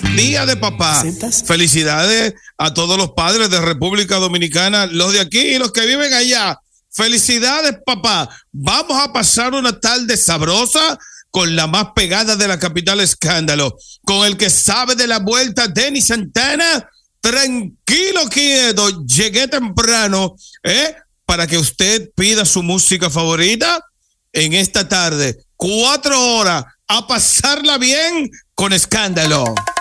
Día de Papá. Felicidades a todos los padres de República Dominicana, los de aquí y los que viven allá. Felicidades, papá. Vamos a pasar una tarde sabrosa con la más pegada de la capital escándalo, con el que sabe de la vuelta, Denny Santana. Tranquilo, quieto, llegué temprano, para que usted pida su música favorita en esta tarde. 4 horas a pasarla bien con escándalo.